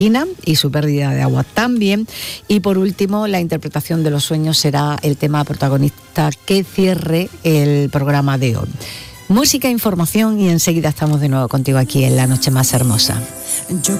y su pérdida de agua también. Y por último, la interpretación de los sueños será el tema protagonista que cierre el programa de hoy. Música, información y enseguida estamos de nuevo contigo aquí en La Noche Más Hermosa.